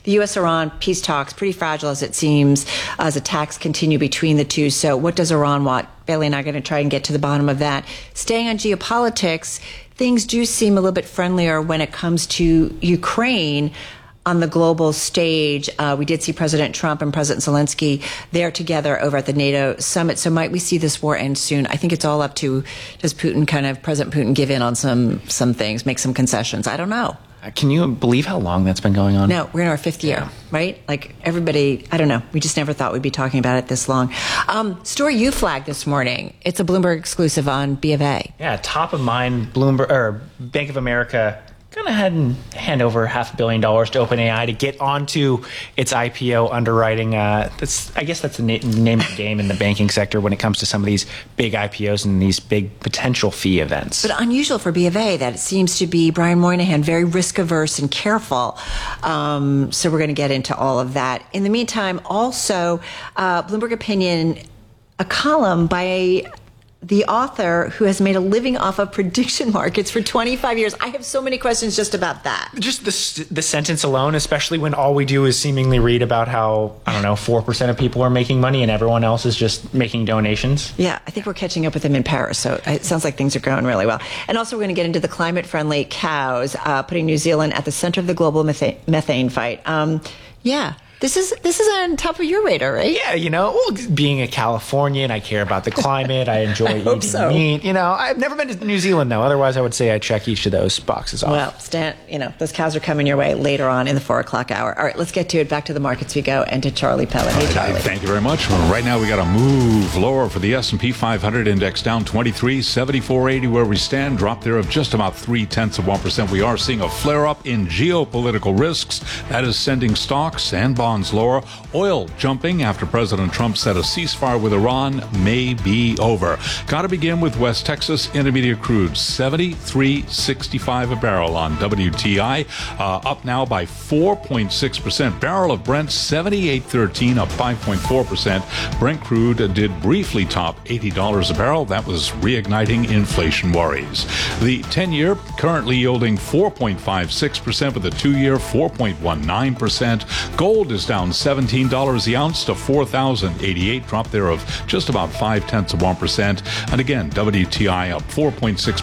the U.S.-Iran peace talks, pretty fragile as it seems, as attacks continue between the two. So what does Iran want? Bailey and I are going to try and get to the bottom of that. Staying on geopolitics, things do seem a little bit friendlier when it comes to Ukraine on the global stage. We did see President Trump and President Zelensky there together over at the NATO summit. So might we see this war end soon? I think it's all up to, does President Putin give in on some things, make some concessions? I don't know. Can you believe how long that's been going on? No, we're in our fifth year, right? Like everybody, I don't know. We just never thought we'd be talking about it this long. Story you flagged this morning. It's a Bloomberg exclusive on B of A. Yeah, top of mind, Bloomberg or Bank of America going ahead and hand over $500 million to OpenAI to get onto its IPO underwriting. I guess that's the name of the game in the banking sector when it comes to some of these big IPOs and these big potential fee events. But unusual for B of A that it seems to be Brian Moynihan, very risk averse and careful. So we're going to get into all of that. In the meantime, also, Bloomberg Opinion, a column by the author who has made a living off of prediction markets for 25 years. I have so many questions just about that. Just the sentence alone, especially when all we do is seemingly read about how, 4% of people are making money and everyone else is just making donations. Yeah, I think we're catching up with them in Paris, so it sounds like things are going really well. And also we're going to get into the climate-friendly cows, putting New Zealand at the center of the global methane fight. This is on top of your radar, right? Yeah, being a Californian, I care about the climate. I enjoy eating meat. I've never been to New Zealand, though. Otherwise, I would say I check each of those boxes off. Well, Stan, those cows are coming your way later on in the 4 o'clock hour. All right, let's get to it. Back to the markets we go and to Charlie Pellet. Hey, Charlie. Thank you very much. Well, right now, we got a move lower for the S&P 500 index, down 23, 74.80 where we stand. Drop there of just about 0.3%. We are seeing a flare-up in geopolitical risks. That is sending stocks and bonds lower. Oil jumping after President Trump said a ceasefire with Iran may be over. Got to begin with West Texas Intermediate crude, 73.65 a barrel on WTI, up now by 4.6%. Barrel of Brent, 78.13, up 5.4%. Brent crude did briefly top $80 a barrel. That was reigniting inflation worries. The 10-year currently yielding 4.56%, with the 2-year 4.19%. Gold is down $17 the ounce to $4,088, drop there of just about 0.5%. And again, WTI up 4.6%,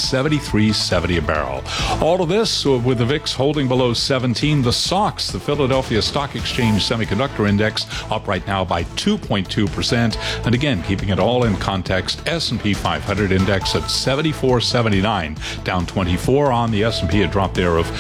73.70 a barrel. All of this with the VIX holding below 17. The SOX, the Philadelphia Stock Exchange Semiconductor Index, up right now by 2.2%. And again, keeping it all in context, S&P 500 index at 74.79, down 24 on the S&P, a drop there of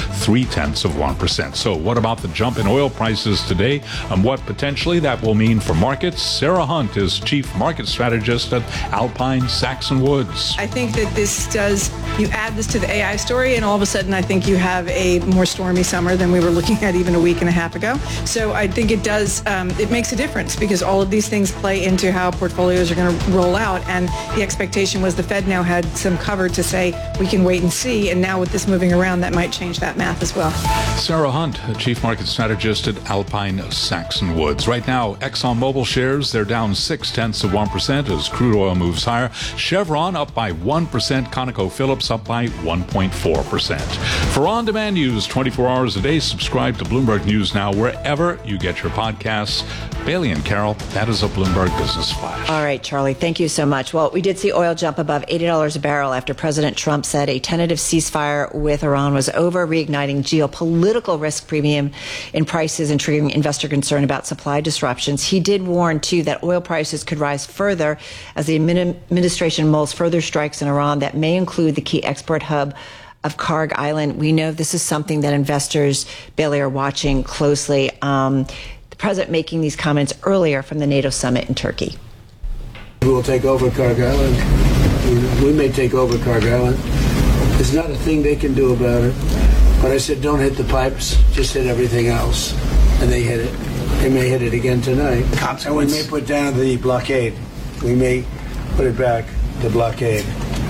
0.3%. So what about the jump in oil prices today and what potentially that will mean for markets? Sarah Hunt is Chief Market Strategist at Alpine Saxon Woods. I think that you add this to the AI story, and all of a sudden I think you have a more stormy summer than we were looking at even a week and a half ago. So I think it does, it makes a difference because all of these things play into how portfolios are going to roll out, and the expectation was the Fed now had some cover to say we can wait and see, and now with this moving around, that might change that math as well. Sarah Hunt, Chief Market Strategist at Alpine Saxon Woods. Right now, ExxonMobil shares, they're down 0.6% as crude oil moves higher. Chevron up by 1%. ConocoPhillips up by 1.4%. For on-demand news 24 hours a day, subscribe to Bloomberg News Now wherever you get your podcasts. Bailey and Carol, that is a Bloomberg Business Flash. All right, Charlie, thank you so much. Well, we did see oil jump above $80 a barrel after President Trump said a tentative ceasefire with Iran was over, reigniting geopolitical risk premium in prices and triggering investor concern about supply disruptions. He did warn, too, that oil prices could rise further as the administration mulls further strikes in Iran that may include the key export hub of Karg Island. We know this is something that investors, Bailey, are watching closely. The president making these comments earlier from the NATO summit in Turkey. We will take over Karg Island. We may take over Karg Island. There's not a thing they can do about it. But I said, don't hit the pipes, just hit everything else. And they hit it. They may hit it again tonight. And we may put down the blockade. We may put it back, the blockade.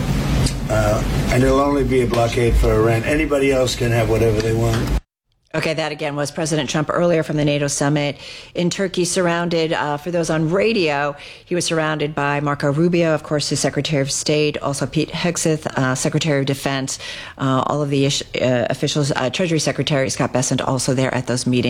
And it'll only be a blockade for Iran. Anybody else can have whatever they want. Okay, that again was President Trump earlier from the NATO summit in Turkey, surrounded, for those on radio, he was surrounded by Marco Rubio, of course, his Secretary of State, also Pete Hegseth, Secretary of Defense, all of the officials, Treasury Secretary Scott Bessent also there at those meetings.